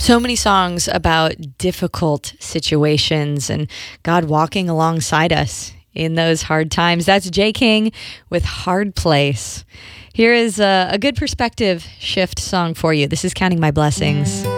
So many songs about difficult situations and God walking alongside us in those hard times. That's Jay King with Hard Place. Here is a good perspective shift song for you. This is Counting My Blessings.